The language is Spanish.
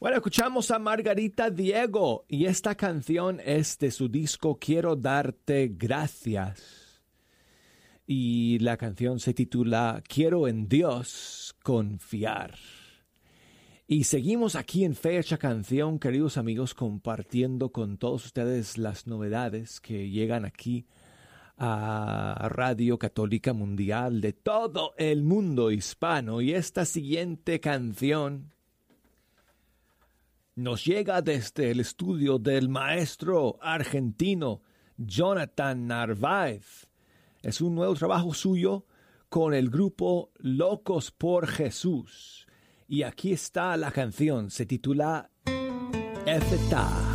Bueno, escuchamos a Margarita Diego y esta canción es de su disco Quiero darte gracias. Y la canción se titula Quiero en Dios confiar. Y seguimos aquí en Fecha Canción, queridos amigos, compartiendo con todos ustedes las novedades que llegan aquí a Radio Católica Mundial de todo el mundo hispano. Y esta siguiente canción nos llega desde el estudio del maestro argentino Jonathan Narváez. Es un nuevo trabajo suyo con el grupo Locos por Jesús. Y aquí está la canción, se titula Efetá.